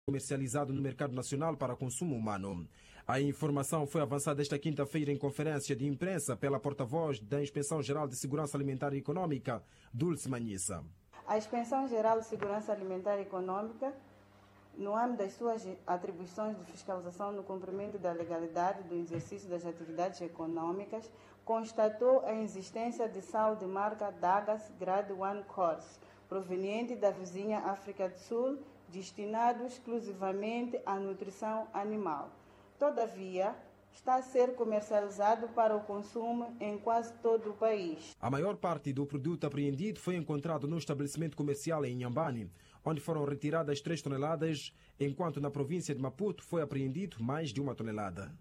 comercializado no mercado nacional para consumo humano. A informação foi avançada esta quinta-feira em conferência de imprensa pela porta-voz da Inspeção-Geral de Segurança Alimentar e Econômica, Dulce Manhissa. A Inspeção-Geral de Segurança Alimentar e Econômica, no âmbito das suas atribuições de fiscalização no cumprimento da legalidade do exercício das atividades econômicas, constatou a existência de sal de marca Dagas Grade 1 Course, proveniente da vizinha África do Sul, destinado exclusivamente à nutrição animal. Todavia, está a ser comercializado para o consumo em quase todo o país. A maior parte do produto apreendido foi encontrado no estabelecimento comercial em Inhambane, onde foram retiradas 3 toneladas, enquanto na província de Maputo foi apreendido mais de 1 tonelada.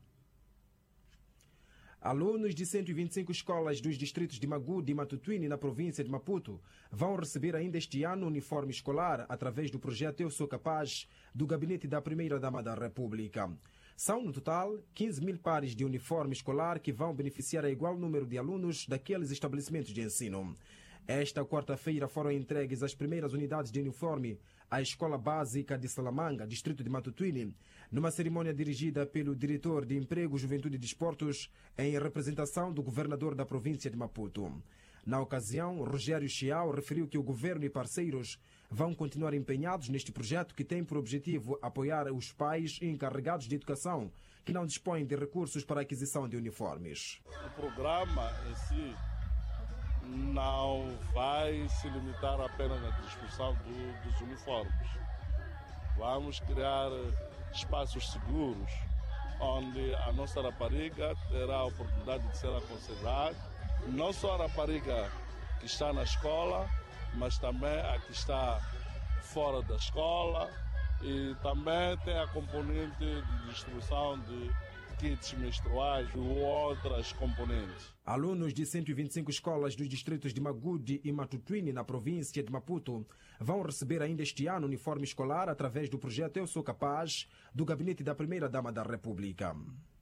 Alunos de 125 escolas dos distritos de Magude e Matutuine, na província de Maputo, vão receber ainda este ano uniforme escolar através do projeto Eu Sou Capaz, do gabinete da Primeira-Dama da República. São, no total, 15 mil pares de uniforme escolar que vão beneficiar a igual número de alunos daqueles estabelecimentos de ensino. Esta quarta-feira foram entregues as primeiras unidades de uniforme à Escola Básica de Salamanga, distrito de Matutuine, numa cerimônia dirigida pelo diretor de Emprego, Juventude e Desportos, em representação do governador da província de Maputo. Na ocasião, Rogério Chiao referiu que o governo e parceiros vão continuar empenhados neste projeto que tem por objetivo apoiar os pais e encarregados de educação que não dispõem de recursos para a aquisição de uniformes. O programa em si não vai se limitar apenas na distribuição dos uniformes. Vamos criar espaços seguros onde a nossa rapariga terá a oportunidade de ser aconselhada, não só a rapariga que está na escola, mas também a que está fora da escola, e também tem a componente de distribuição de kits menstruais ou outras componentes. Alunos de 125 escolas dos distritos de Magude e Matutuine, na província de Maputo, vão receber ainda este ano uniforme escolar através do projeto Eu Sou Capaz, do gabinete da Primeira-Dama da República.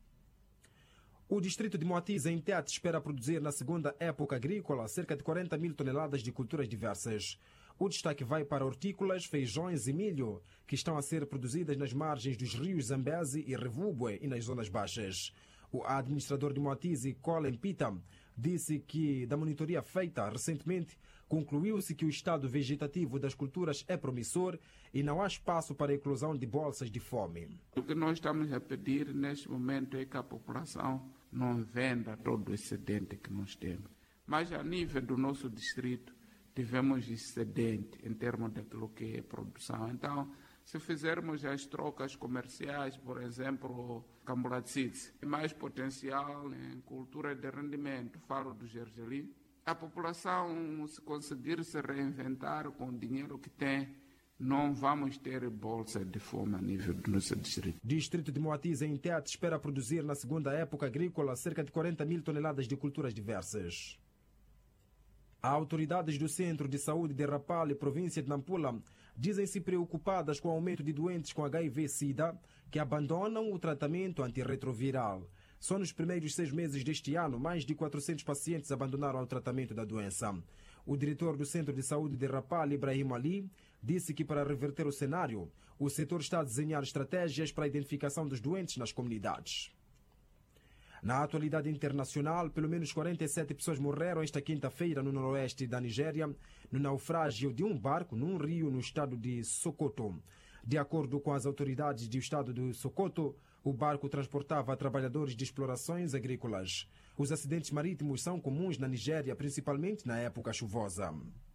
O distrito de Moatize, em Tete, espera produzir na segunda época agrícola cerca de 40 mil toneladas de culturas diversas. O destaque vai para hortícolas, feijões e milho, que estão a ser produzidas nas margens dos rios Zambeze e Revubwe e nas zonas baixas. O administrador de Moatize, Colin Pita, disse que, da monitoria feita recentemente, concluiu-se que o estado vegetativo das culturas é promissor e não há espaço para a eclosão de bolsas de fome. O que nós estamos a pedir neste momento é que a população não venda todo o excedente que nós temos. Mas a nível do nosso distrito, tivemos excedente em termos daquilo que é produção. Então, se fizermos as trocas comerciais, por exemplo, Camburacite, mais potencial em cultura de rendimento, falo do gergelim, a população, se conseguir se reinventar com o dinheiro que tem, não vamos ter bolsa de fome a nível do nosso distrito. Distrito de Moatize, em Tete, espera produzir na segunda época agrícola cerca de 40 mil toneladas de culturas diversas. Autoridades do Centro de Saúde de Rapale, província de Nampula, dizem-se preocupadas com o aumento de doentes com HIV-Sida que abandonam o tratamento antirretroviral. Só nos primeiros 6 meses deste ano, mais de 400 pacientes abandonaram o tratamento da doença. O diretor do Centro de Saúde de Rapale, Ibrahim Ali, disse que para reverter o cenário, o setor está a desenhar estratégias para a identificação dos doentes nas comunidades. Na atualidade internacional, pelo menos 47 pessoas morreram esta quinta-feira no noroeste da Nigéria, no naufrágio de um barco num rio no estado de Sokoto. De acordo com as autoridades do estado de Sokoto, o barco transportava trabalhadores de explorações agrícolas. Os acidentes marítimos são comuns na Nigéria, principalmente na época chuvosa.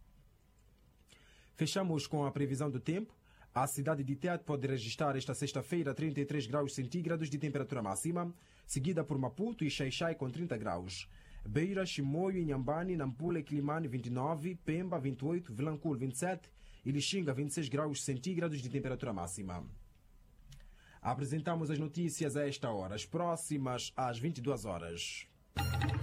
Fechamos com a previsão do tempo. A cidade de Tete pode registrar esta sexta-feira 33 graus centígrados de temperatura máxima, seguida por Maputo e Xai-Xai com 30 graus. Beira, Chimoio, Inhambane, Nampula e Quilimane 29, Pemba 28, Vilanculo 27 e Lixinga 26 graus centígrados de temperatura máxima. Apresentamos as notícias a esta hora, as próximas às 22 horas.